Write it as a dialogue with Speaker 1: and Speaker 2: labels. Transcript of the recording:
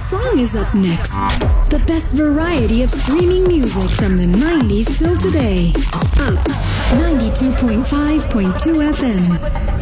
Speaker 1: song is up next. The best variety of streaming music from the 90s till today. Up 92.5.2 FM.